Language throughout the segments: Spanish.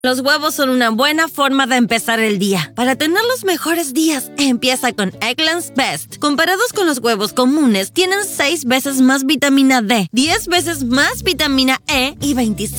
Los huevos son una buena forma de empezar el día. Para tener los mejores días, empieza con Eggland's Best. Comparados con los huevos comunes, tienen 6 veces más vitamina D, 10 veces más vitamina E y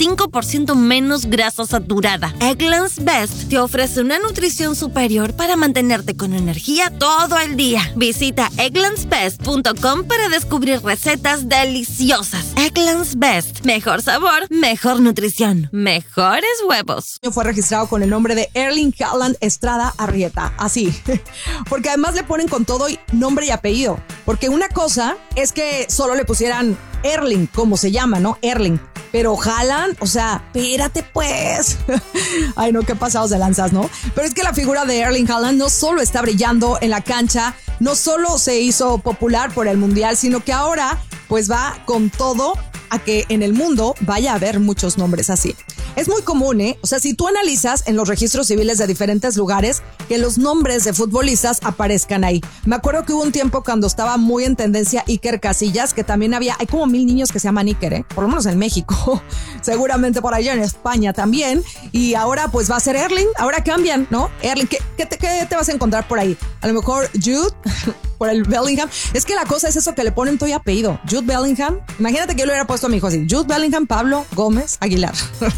25% menos grasa saturada. Eggland's Best te ofrece una nutrición superior para mantenerte con energía todo el día. Visita egglandsbest.com para descubrir recetas deliciosas. Eggland's Best. Mejor sabor, mejor nutrición, mejores huevos. Fue registrado con el nombre de Erling Haaland Estrada Arrieta, así, porque además le ponen con todo nombre y apellido, porque una cosa es que solo le pusieran Erling, como se llama, ¿no? Erling, pero Haaland, o sea, espérate pues. Ay no, qué pasados de lanzas, ¿no? Pero es que la figura de Erling Haaland no solo está brillando en la cancha, no solo se hizo popular por el Mundial, sino que ahora pues va con todo a que en el mundo vaya a haber muchos nombres así. Es muy común, O sea, si tú analizas en los registros civiles de diferentes lugares, que los nombres de futbolistas aparezcan ahí. Me acuerdo que hubo un tiempo cuando estaba muy en tendencia Iker Casillas, que también hay como 1000 niños que se llaman Iker, por lo menos en México, seguramente por allá en España también, y ahora pues va a ser Erling, ahora cambian, ¿no? Erling, ¿qué te vas a encontrar por ahí? A lo mejor Jude, por el Bellingham. Es que la cosa es eso que le ponen todo y apellido. Jude Bellingham. Imagínate que yo le hubiera puesto a mi hijo así. Jude Bellingham, Pablo Gómez Aguilar.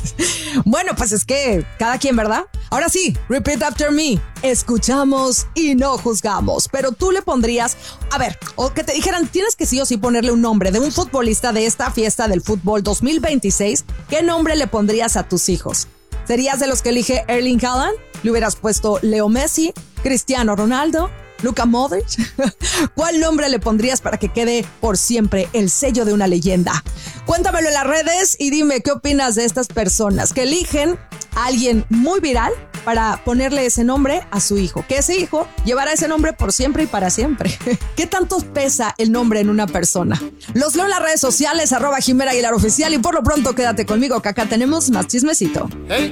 Bueno, pues es que cada quien, ¿verdad? Ahora sí, repeat after me. Escuchamos y no juzgamos. Pero tú le pondrías, a ver, o que te dijeran, tienes que sí o sí ponerle un nombre de un futbolista de esta fiesta del fútbol 2026. ¿Qué nombre le pondrías a tus hijos? ¿Serías de los que elige Erling Haaland? ¿Le hubieras puesto Leo Messi, Cristiano Ronaldo, Luka Modric? ¿Cuál nombre le pondrías para que quede por siempre el sello de una leyenda? Cuéntamelo en las redes y dime qué opinas de estas personas que eligen a alguien muy viral para ponerle ese nombre a su hijo. Que ese hijo llevará ese nombre por siempre y para siempre. ¿Qué tanto pesa el nombre en una persona? Los leo en las redes sociales, @Jimena Aguilar Oficial, y por lo pronto quédate conmigo que acá tenemos más chismecito. Hey.